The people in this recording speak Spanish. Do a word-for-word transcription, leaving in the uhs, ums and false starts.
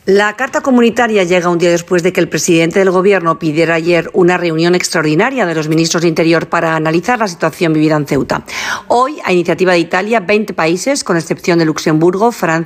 La carta comunitaria llega un día después de que el presidente del Gobierno pidiera ayer una reunión extraordinaria de los ministros de Interior para analizar la situación vivida en Ceuta. Hoy, a iniciativa de Italia, veinte países, con excepción de Luxemburgo, Francia,